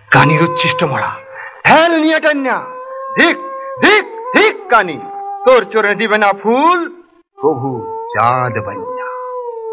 কানির উচ্ছিষ্ট মরা হেল নিয়ে টান্না ধিক ধিক ধিক কানি তোর চোরে দিবে না ফুল প্রভু চাঁদ বানিয়ে